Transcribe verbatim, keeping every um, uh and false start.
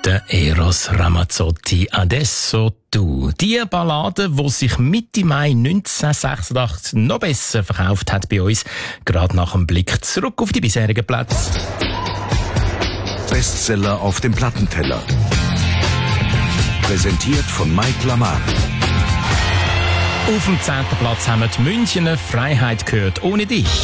der Eros Ramazzotti «Adesso tu». Die Ballade, die sich Mitte Mai neunzehnhundertsechsundachtzig noch besser verkauft hat bei uns, gerade nach dem Blick zurück auf die bisherigen Plätze. Bestseller auf dem Plattenteller. Präsentiert von Mike Lamar. Auf dem zehnten Platz haben wir die Münchner «Freiheit gehört ohne dich».